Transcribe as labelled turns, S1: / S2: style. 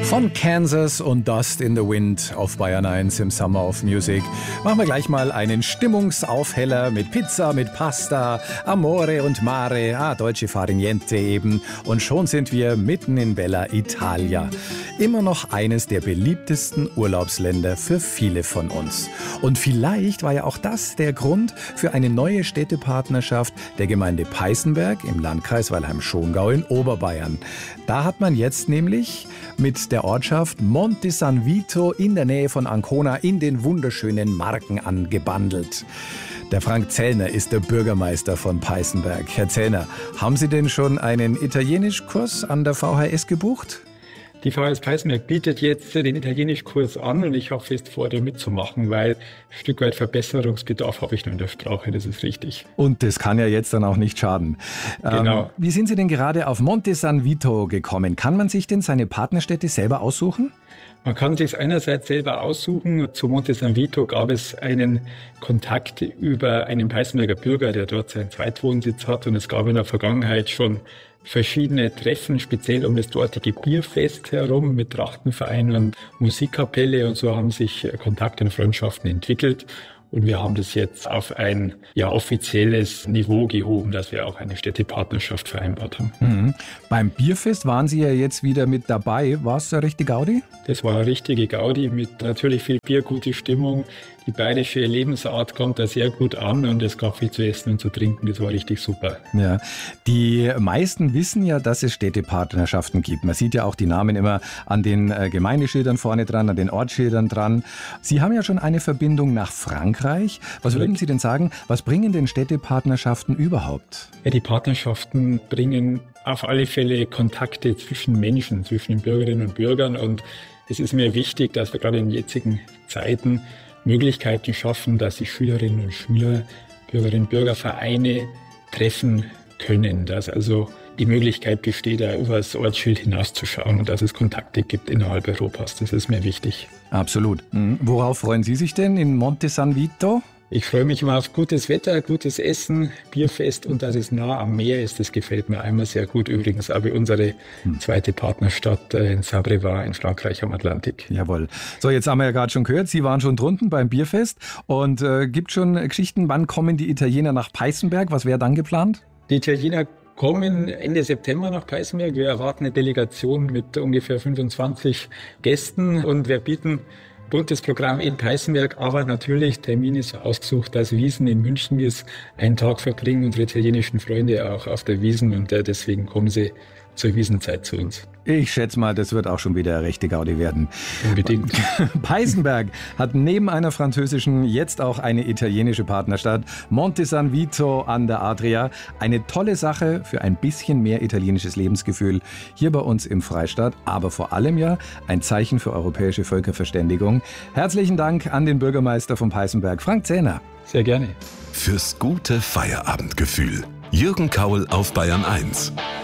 S1: Von Kansas und Dust in the Wind auf Bayern 1 im Summer of Music machen wir gleich mal einen Stimmungsaufheller mit Pizza, mit Pasta, Amore und Mare, Dolce fare niente eben. Und schon sind wir mitten in Bella Italia. Immer noch eines der beliebtesten Urlaubsländer für viele von uns. Und vielleicht war ja auch das der Grund für eine neue Städtepartnerschaft der Gemeinde Peißenberg im Landkreis Weilheim-Schongau in Oberbayern. Da hat man jetzt nämlich mit der Ortschaft Monte San Vito in der Nähe von Ancona in den wunderschönen Marken angebandelt. Der Frank Zellner ist der Bürgermeister von Peißenberg. Herr Zellner, haben Sie denn schon einen Italienischkurs an der VHS gebucht?
S2: Die VHS Peißenberg bietet jetzt den Italienischkurs an und ich habe fest vor, da mitzumachen, weil ein Stück weit Verbesserungsbedarf habe ich noch in der Sprache, das ist richtig.
S1: Und das kann ja jetzt dann auch nicht schaden.
S2: Genau.
S1: Wie sind Sie denn gerade auf Monte San Vito gekommen? Kann man sich denn seine Partnerstädte selber aussuchen?
S2: Man kann sich einerseits selber aussuchen. Zu Monte San Vito gab es einen Kontakt über einen Peißenberger Bürger, der dort seinen Zweitwohnsitz hat. Und es gab in der Vergangenheit schon verschiedene Treffen, speziell um das dortige Bierfest herum mit Trachtenverein und Musikkapelle. Und so haben sich Kontakte und Freundschaften entwickelt. Und wir haben das jetzt auf ein offizielles Niveau gehoben, dass wir auch eine Städtepartnerschaft vereinbart haben.
S1: Mhm. Beim Bierfest waren Sie ja jetzt wieder mit dabei. War es eine richtige Gaudi?
S2: Das war eine richtige Gaudi mit natürlich viel Bier, gute Stimmung. Die bayerische Lebensart kommt da sehr gut an und es gab viel zu essen und zu trinken. Das war richtig super.
S1: Ja, die meisten wissen ja, dass es Städtepartnerschaften gibt. Man sieht ja auch die Namen immer an den Gemeindeschildern vorne dran, an den Ortsschildern dran. Sie haben ja schon eine Verbindung nach Frankreich. Was würden Sie denn sagen, was bringen denn Städtepartnerschaften überhaupt?
S2: Ja, die Partnerschaften bringen auf alle Fälle Kontakte zwischen Menschen, zwischen den Bürgerinnen und Bürgern. Und es ist mir wichtig, dass wir gerade in jetzigen Zeiten Möglichkeiten schaffen, dass sich Schülerinnen und Schüler, Bürgerinnen und Bürger, Vereine treffen können. Dass also die Möglichkeit besteht, da über das Ortsschild hinauszuschauen und dass es Kontakte gibt innerhalb Europas. Das ist mir wichtig.
S1: Absolut. Worauf freuen Sie sich denn in Monte San Vito?
S2: Ich freue mich immer auf gutes Wetter, gutes Essen, Bierfest und dass es nah am Meer ist. Das gefällt mir einmal sehr gut. Übrigens aber unsere zweite Partnerstadt in Saint-Brévin in Frankreich am Atlantik.
S1: Jawohl. So, jetzt haben wir ja gerade schon gehört, Sie waren schon drunten beim Bierfest. Und gibt schon Geschichten, wann kommen die Italiener nach Peißenberg? Was wäre dann geplant?
S2: Die Italiener kommen Ende September nach Peißenberg. Wir erwarten eine Delegation mit ungefähr 25 Gästen und wir bieten buntes Programm in Peißenberg, aber natürlich, Termin ist ausgesucht, dass Wiesn in München ist. Einen Tag verbringen unsere italienischen Freunde auch auf der Wiesn und deswegen kommen sie zur Wiesnzeit zu uns.
S1: Ich schätze mal, das wird auch schon wieder eine rechte Gaudi werden.
S2: Unbedingt.
S1: Peißenberg hat neben einer französischen jetzt auch eine italienische Partnerstadt. Monte San Vito an der Adria. Eine tolle Sache für ein bisschen mehr italienisches Lebensgefühl hier bei uns im Freistaat. Aber vor allem ja ein Zeichen für europäische Völkerverständigung. Herzlichen Dank an den Bürgermeister von Peißenberg, Frank Zellner.
S2: Sehr gerne.
S3: Fürs gute Feierabendgefühl. Jürgen Kaul auf Bayern 1.